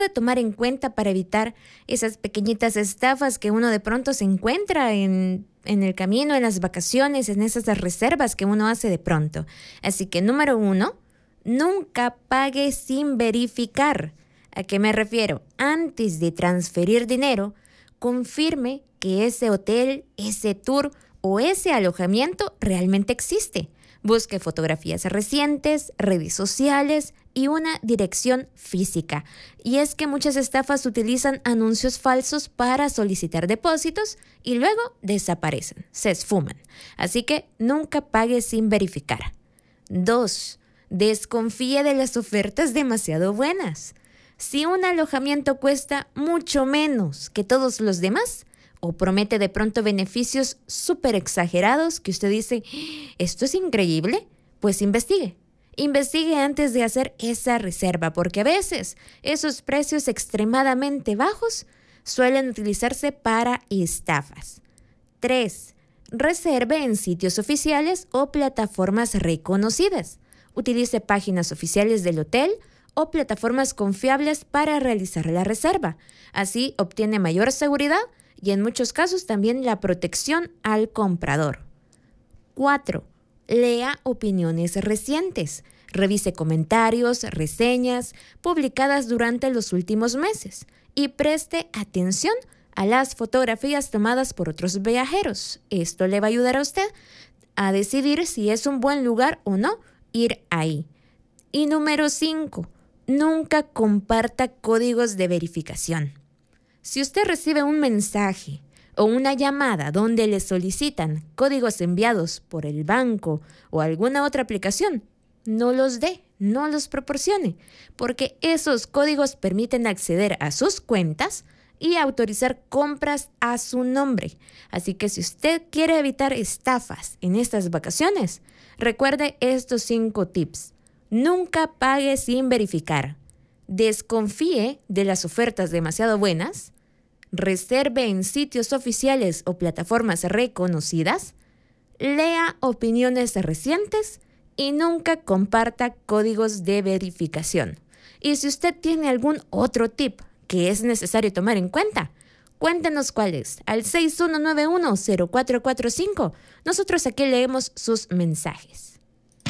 de tomar en cuenta para evitar esas pequeñitas estafas que uno de pronto se encuentra en el camino, en las vacaciones, en esas reservas que uno hace de pronto. Así que número 1, nunca pague sin verificar. ¿A qué me refiero? Antes de transferir dinero, confirme que ese hotel, ese tour o ese alojamiento realmente existe. Busque fotografías recientes, redes sociales y una dirección física. Y es que muchas estafas utilizan anuncios falsos para solicitar depósitos y luego desaparecen, se esfuman. Así que nunca pague sin verificar. 2. Desconfíe de las ofertas demasiado buenas. Si un alojamiento cuesta mucho menos que todos los demás, o promete de pronto beneficios súper exagerados que usted dice, ¿esto es increíble? Pues investigue. Investigue antes de hacer esa reserva, porque a veces esos precios extremadamente bajos suelen utilizarse para estafas. 3. Reserve en sitios oficiales o plataformas reconocidas. Utilice páginas oficiales del hotel o plataformas confiables para realizar la reserva. Así obtiene mayor seguridad y en muchos casos también la protección al comprador. 4. Lea opiniones recientes. Revise comentarios, reseñas publicadas durante los últimos meses y preste atención a las fotografías tomadas por otros viajeros. Esto le va a ayudar a usted a decidir si es un buen lugar o no ir ahí. Y número 5. Nunca comparta códigos de verificación. Si usted recibe un mensaje o una llamada donde le solicitan códigos enviados por el banco o alguna otra aplicación, no los dé, no los proporcione, porque esos códigos permiten acceder a sus cuentas y autorizar compras a su nombre. Así que si usted quiere evitar estafas en estas vacaciones, recuerde estos 5 tips. Nunca pague sin verificar. Desconfíe de las ofertas demasiado buenas. Reserve en sitios oficiales o plataformas reconocidas. Lea opiniones recientes y nunca comparta códigos de verificación. Y si usted tiene algún otro tip que es necesario tomar en cuenta, cuéntenos cuál es. Al 6191-0445. Nosotros aquí leemos sus mensajes.